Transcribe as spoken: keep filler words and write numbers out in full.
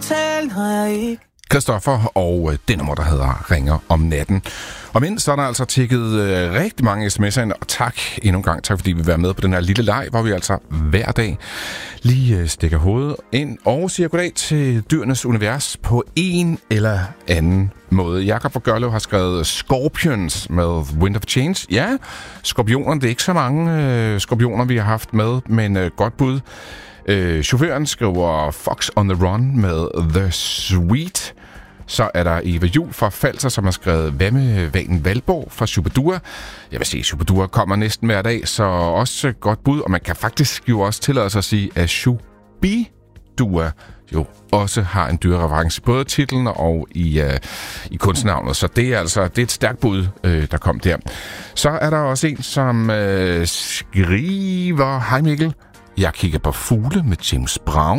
tale, når jeg ikke... Christoffer og øh, det nummer, der hedder Ringer om natten. Og mindst så er der altså tækket øh, rigtig mange sms'er ind, og tak endnu en gang. Tak fordi vi vil være med på den her lille leg, hvor vi altså hver dag lige øh, stikker hovedet ind og siger goddag til dyrenes univers på en eller anden måde. Jakob fra Gørlev har skrevet Scorpions med Wind of Change. Ja, skorpioner, det er ikke så mange øh, skorpioner, vi har haft med, men øh, godt bud. Øh, chaufføren skriver Fox on the Run med The Sweet. Så er der Eva Juhl fra Falser, som har skrevet Hvad med Vanen Valborg fra Superdura. Jeg vil sige, Superdura kommer næsten hver dag, så også godt bud. Og man kan faktisk jo også tillade sig at sige, at Superdura jo også har en dyrereference, både i titlen og i, uh, i kunstnavnet. Så det er altså det er et stærkt bud, uh, der kom der. Så er der også en, som uh, skriver... Hej Mikkel, jeg kigger på fugle med James Brown.